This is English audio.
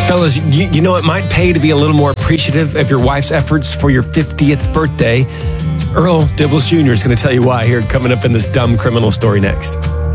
Fellas, you know, it might pay to be a little more appreciative of your wife's efforts for your 50th birthday. Earl Dibbles Jr. is going to tell you why here, coming up in this dumb criminal story next.